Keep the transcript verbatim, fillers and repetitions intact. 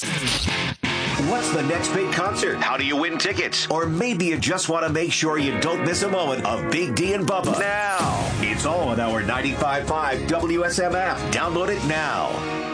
What's the next big concert? How do you win tickets? Or maybe you just want to make sure you don't miss a moment of Big D and Bubba. Now, it's all on our ninety-five point five W S M app. Download it now.